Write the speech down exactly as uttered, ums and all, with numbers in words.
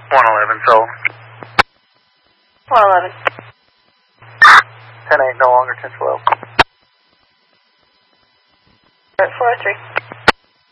one eleven, so. one eleven. ten eight, no longer ten twelve. four oh three.